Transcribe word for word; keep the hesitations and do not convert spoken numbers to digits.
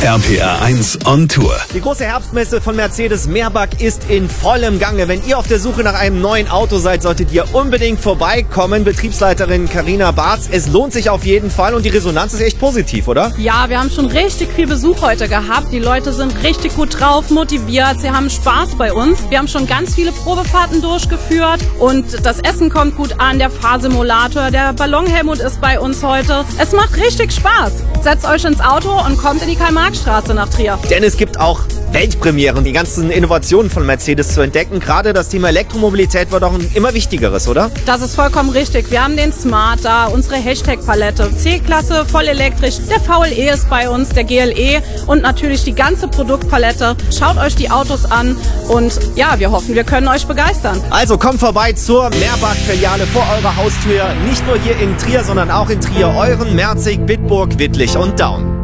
R P R eins on Tour. Die große Herbstmesse von Mercedes-Meerbach ist in vollem Gange. Wenn ihr auf der Suche nach einem neuen Auto seid, solltet ihr unbedingt vorbeikommen. Betriebsleiterin Carina Barz, es lohnt sich auf jeden Fall und die Resonanz ist echt positiv, oder? Ja, wir haben schon richtig viel Besuch heute gehabt. Die Leute sind richtig gut drauf, motiviert. Sie haben Spaß bei uns. Wir haben schon ganz viele Probefahrten durchgeführt und das Essen kommt gut an. Der Fahrsimulator, der Ballonhelmut ist bei uns heute. Es macht richtig Spaß. Setzt euch ins Auto und kommt in die Karl-Marx-Straße nach Trier. Denn es gibt auch Weltpremieren, die ganzen Innovationen von Mercedes zu entdecken. Gerade das Thema Elektromobilität wird auch ein immer wichtigeres, oder? Das ist vollkommen richtig. Wir haben den Smart da, unsere Hashtag-Palette, C-Klasse, voll elektrisch. Der V L E ist bei uns, der G L E und natürlich die ganze Produktpalette. Schaut euch die Autos an und ja, wir hoffen, wir können euch begeistern. Also kommt vorbei zur Meerbach-Filiale vor eurer Haustür. Nicht nur hier in Trier, sondern auch in Trier, Euren, Merzig, Bitburg, Wittlich und Daun.